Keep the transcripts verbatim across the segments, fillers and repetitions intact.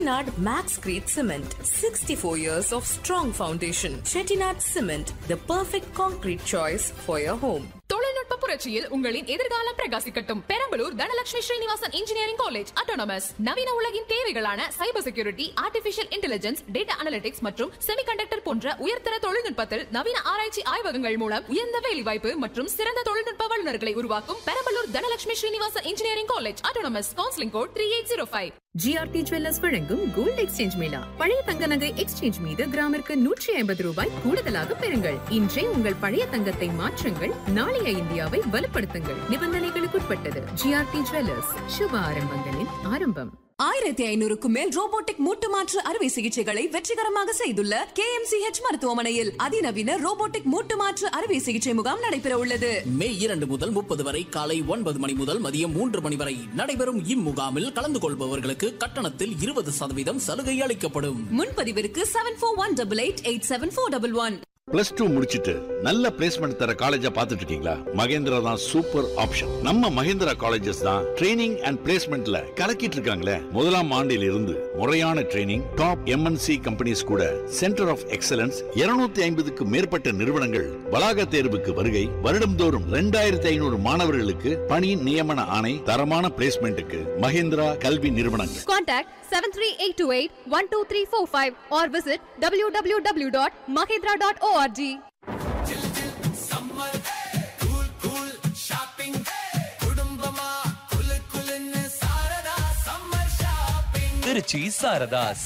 Chettinad Max Crete Cement. sixty-four years of strong foundation. Chettinad Cement, the perfect concrete choice for your home. தொழில்நுட்ப புரட்சியில் உங்களின் எதிர்காலம் பிரகாசிக்கட்டும். Perambalur Dhanalakshmi Srinivasan engineering college autonomous நவீன உலகின் தேவைகளான cyber security, artificial intelligence, data analytics மற்றும் செமிகண்டக்டர் போன்ற உயர்தர தொழில்நுட்பத்தில் நவீன ஆராய்ச்சி ஆய்வகங்கள் மூலம் உயர்ந்த வேலைவாய்ப்பு மற்றும் சிறந்த தொழில்நுட்ப வல்லுநர்களை உருவாக்கும் Perambalur Dhanalakshmi Srinivasan engineering college autonomous. Counselling code three eight zero five. GRT jewellers வழங்கும் கோல்ட் எக்ஸ்சேஞ்ச் மேளா. பழைய தங்க நகை எக்ஸ்சேஞ்ச் மீது கிராமிற்கு நூற்றி ஐம்பது ரூபாய் கூடுதலாக பெறுங்கள். இன்றே உங்கள் பழைய தங்கத்தை மாற்றுங்கள், நாளைய இந்தியாவை வலுப்படுத்துங்கள். நிபந்தனைகளுக்குட்பட்டது. ஜிஆர்டி ஜுவல்லர்ஸ், சுப ஆரம்பங்களின் ஆரம்பம். ஆயிரத்தி ஐநூறுக்கும் மேல் ரோபோட்டிக் மூட்டு மாற்று அறுவை சிகிச்சைகளை வெற்றிகரமாக செய்துள்ள கே எம் சி ஹெச் மருத்துவமனையில் அதிநவீன ரோபோட்டிக் மூட்டு மாற்று அறுவை சிகிச்சை முகாம் நடைபெற உள்ளது. மே இரண்டு முதல் முப்பது வரை காலை ஒன்பது மணி முதல் மதியம் மூன்று மணி வரை நடைபெறும் இம்முகாமில் கலந்து கொள்பவர்களுக்கு கட்டணத்தில் இருபது சதவீதம் சலுகை அளிக்கப்படும். முன்பதிவிற்கு seven four one double eight eight seven four double one. Plus two முடிச்சிட்டு நல்ல பிளேஸ்மெண்ட் தர காலேஜா பாத்துட்டு இருக்கீங்களா? மகேந்திரா தான் சூப்பர் ஆப்ஷன். நம்ம மகேந்திரா காலேஜஸ் தான் ட்ரைனிங் அண்ட் பிளேஸ்மெண்ட்ல கலக்கிட்டு இருக்காங்களே. முதலாம் ஆண்டில் இருந்து முறையான ட்ரைனிங், டாப் எம்என்சி கம்பெனிஸ் கூட சென்டர் ஆஃப் எக்ஸலன்ஸ், இருநூத்தி ஐம்பதுக்கு மேற்பட்ட நிறுவனங்கள் வளாக தேர்வுக்கு வருகை, வருடம்தோறும் இரண்டாயிரத்தி ஐநூறு மாணவர்களுக்கு பணி நியமன ஆணை, தரமான பிளேஸ்மெண்ட்டுக்கு மகேந்திரா கல்வி நிறுவனங்கள். Contact seven three eight two eight one two three four five or visit w w w dot mahindra dot org. Trichy Saradhas.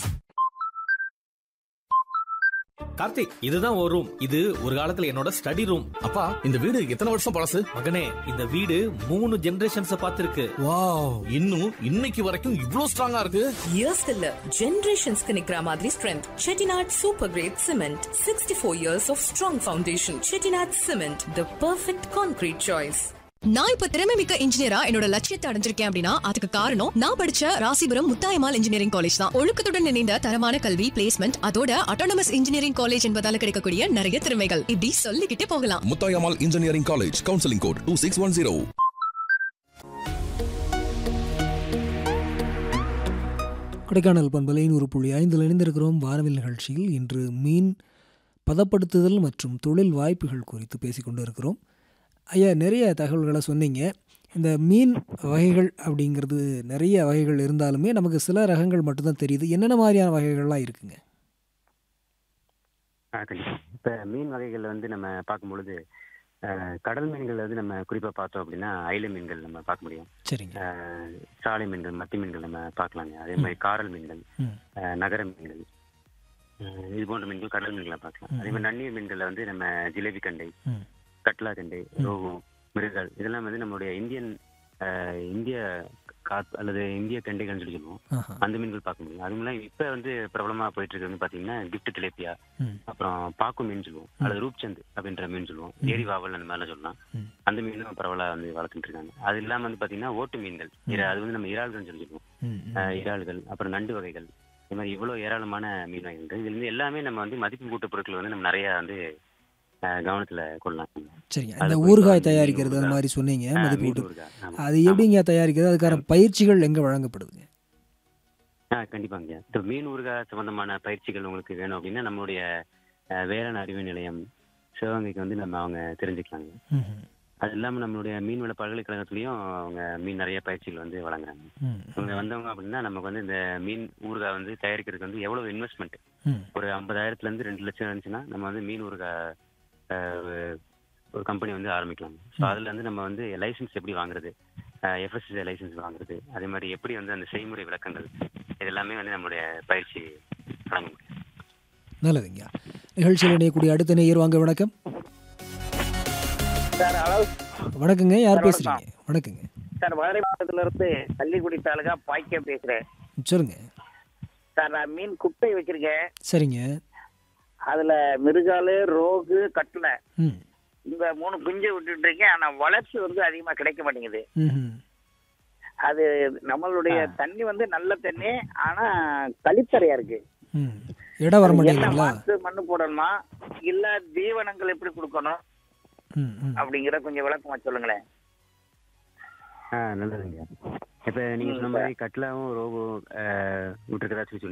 Karthik, இதுதான் ஒரு ரூம். இது ஒரு காலத்துல என்னோட ஸ்டடி ரூம். அப்பா, இந்த வீடு எத்தனை வருஷம் பழசு? மகனே, இந்த வீடு மூணு ஜெனரேஷன்ஸ் பார்த்திருக்கு. வாவ், இன்னும் இன்னைக்கு வரைக்கும் இவ்ளோ ஸ்ட்ராங்கா இருக்கு. இயர்ஸ் இல்ல, ஜெனரேஷன்ஸ்க்கு நிக்கிற மாதிரி strength. Chettinad Super Grade Cement. sixty-four years of strong foundation. Chettinad Cement, the perfect concrete choice. நான் இப்ப திறமை மிக்க இன்ஜினியரா என்னோட லட்சியத்தை அடைஞ்சிருக்கேன் அப்படின்னா அதுக்கு காரணம் நான் படிச்ச ராசிபுரம் முத்தாயம்மாள் இன்ஜினியரிங் காலேஜ் தான். ஒழுக்கத்துடன் இணைந்த தரமான கல்வி, பிளேஸ்மெண்ட், அதோட ஆட்டோனமஸ் இன்ஜினியரிங் காலேஜ் என்பதால கிடைக்கக்கூடிய நிறைய திறமைகள் இப்படி சொல்லிக்கிட்டே போகலாம். Muthayammal engineering college, counselling code two six one zero. Kodaikanal பண்பலை நூறு புள்ளி ஐந்தில் இணைந்திருக்கிறோம். வானவில் நிகழ்ச்சியில் இன்று மீன் பதப்படுத்துதல் மற்றும் தொழில் வாய்ப்புகள் குறித்து பேசிக்கொண்டு இருக்கிறோம். ஐயா, நிறைய தகவல்களை சொன்னீங்க. இந்த மீன் வகைகள் அப்படிங்கிறது நிறைய வகைகள் இருந்தாலுமே நமக்கு சில ரகங்கள் மட்டும்தான் தெரியுது. என்னென்ன மாதிரியான வகைகள்லாம் இருக்குங்க? இப்போ மீன் வகைகள் வந்து நம்ம பார்க்கும் பொழுது கடல் மீன்கள் வந்து நம்ம குறிப்பாக பார்த்தோம் அப்படின்னா அயில மீன்கள் நம்ம பார்க்க முடியும். சரிங்க. சாலை மீன்கள், மத்தி மீன்கள் நம்ம பார்க்கலாங்க. அதே மாதிரி காரல் மீன்கள், நகர மீன்கள், இது போன்ற மீன்கள் கடல் மீன்களை பார்க்கலாம். அதே மாதிரி நன்னீர் மீன்களில் வந்து நம்ம ஜிலேபி கண்டை, கட்லா கண்டை, ரோகு, மிருகல், இதெல்லாம் வந்து நம்மளுடைய இந்தியன் இந்திய காத் அல்லது இந்திய கண்டைகள்னு சொல்லி சொல்லுவோம். அந்த மீன்கள் பார்க்க முடியும். அது மூலம் இப்ப வந்து பிரபலமா போயிட்டு இருக்கு வந்து பாத்தீங்கன்னா கிஃப்ட் திலேப்பியா, அப்புறம் பாக்கு மீன் சொல்லுவோம், அல்லது ரூப்சந்த் அப்படின்ற மீன் சொல்லுவோம், ஏரி வாவல் அந்த மாதிரிலாம் சொல்லலாம். அந்த மீனும் பரவலா வந்து வளர்த்துட்டு இருக்காங்க. அது இல்லாம வந்து பாத்தீங்கன்னா ஓட்டு மீன்கள், அது வந்து நம்ம இறால்கள் சொல்லி சொல்லுவோம். இறால்கள், அப்புறம் நண்டு வகைகள், இந்த மாதிரி இவ்வளவு ஏராளமான மீன் வகைகள். இதுல இருந்து எல்லாமே நம்ம வந்து மதிப்பு கூட்ட பொருட்கள் வந்து நம்ம நிறைய வந்து கவனத்துல கொள்ளலாம். சரிங்க. அந்த ஊறுகாய் தயாரிக்கிறது அந்த மாதிரி சொன்னீங்க, மதிப்பு கூட்டு. அது எப்படிங்க தயாரிக்கிறது? அதுக்கான பயிற்சிகள் எங்க வழங்கப்படுதுங்க? ஆ கண்டிப்பாங்க. இப்போ மீன் ஊறுகாய் சம்பந்தமான பயிற்சிகள் உங்களுக்கு வேணும் அப்படின்னா நம்மளுடைய வேளாண் அறிவு நிலையம் சிவகங்கைக்கு வந்து நம்ம அவங்க தெரிஞ்சுக்கலாங்க. அது இல்லாமல் நம்மளுடைய மீன்வள பல்கலைக்கழகத்துலயும் அவங்க மீன் நிறைய பயிற்சிகள் வந்து வழங்குறாங்க. அவங்க வந்தவங்க அப்படின்னா நமக்கு வந்து இந்த மீன் ஊறுகாய் வந்து தயாரிக்கிறதுக்கு வந்து எவ்வளவு இன்வெஸ்ட்மெண்ட், ஒரு ஐம்பதாயிரத்துல இருந்து ரெண்டு லட்சம் இருந்துச்சுன்னா நம்ம வந்து மீன் ஊறுகாய் ஒரு கம்பெனி வந்து ஆரம்பிக்கலாம். ஸோ அதில் வந்து நம்ம வந்து லைசன்ஸ் எப்படி வாங்குறது, எஃப்எஸ்சி லைசன்ஸ் வாங்குறது, அதே மாதிரி எப்படி வந்து அந்த செய்முறை விளக்கங்கள், இது எல்லாமே வந்து நம்மளுடைய பயிற்சி வழங்க முடியும். நல்லதுங்க. நிகழ்ச்சியில் இணையக்கூடிய அடுத்த நேயர் வாங்க. வணக்கம். Sir, hello. வணக்கங்க. யார் பேசுறீங்க? வணக்கங்க சார், மதுரை மாவட்டத்துல இருந்து கள்ளிக்குடி தாலுகா பாய்க்க பேசுறேன். சொல்லுங்க சார். நான் மீன் குட்டை வச்சிருக்கேன். சரிங்க. அதுல மிருகாலு, ரோகு, கட்லை, இந்த மூணு குஞ்சு விட்டுட்டு இருக்கேன். ஆனா வளர்ச்சி வந்து அதிகமா கிடைக்க மாட்டேங்குது. அது நம்மளுடைய தண்ணி வந்து நல்ல தண்ணி, ஆனா கழிப்பறையா இருக்கு. இடம் வர மாட்டேங்குதுங்களா? மண்ணு போடணுமா இல்ல தீவனங்கள் எப்படி கொடுக்கணும் அப்படிங்கிற கொஞ்சம் விளக்கமா சொல்லுங்களேன். ஆ நல்லதுங்க. இப்ப நீங்க சொன்ன மாதிரி கட்லாவும் ரோகும் விட்டுருக்கதா சொல்லி